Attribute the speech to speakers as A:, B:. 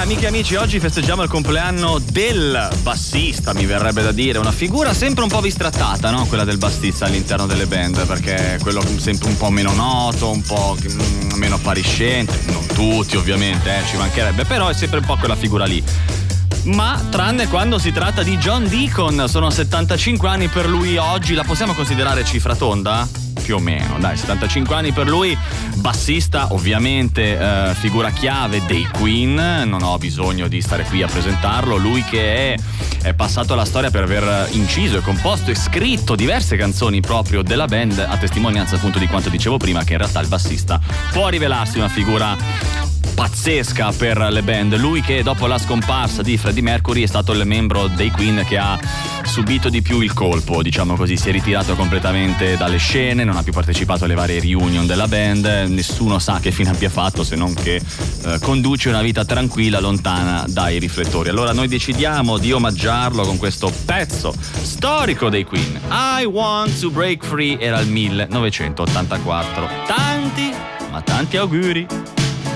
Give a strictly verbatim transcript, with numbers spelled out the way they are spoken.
A: amiche e amici, oggi festeggiamo il compleanno del bassista, mi verrebbe da dire, una figura sempre un po' bistrattata, no? Quella del bassista all'interno delle band, perché è quello sempre un po' meno noto, un po' meno appariscente, non tutti ovviamente, eh, ci mancherebbe, però è sempre un po' quella figura lì. Ma tranne quando si tratta di John Deacon, sono settantacinque anni per lui oggi, la possiamo considerare cifra tonda? Più o meno, dai, settantacinque anni per lui, bassista ovviamente, eh, figura chiave dei Queen, non ho bisogno di stare qui a presentarlo, lui che è, è passato alla storia per aver inciso e composto e scritto diverse canzoni proprio della band, a testimonianza appunto di quanto dicevo prima, che in realtà il bassista può rivelarsi una figura pazzesca per le band. Lui che dopo la scomparsa di Freddie Mercury è stato il membro dei Queen che ha subito di più il colpo, diciamo così, si è ritirato completamente dalle scene, non ha più partecipato alle varie reunion della band, nessuno sa che fine abbia fatto se non che eh, conduce una vita tranquilla lontana dai riflettori. Allora noi decidiamo di omaggiarlo con questo pezzo storico dei Queen. I Want to Break Free era il millenovecentottantaquattro. Tanti, ma tanti auguri.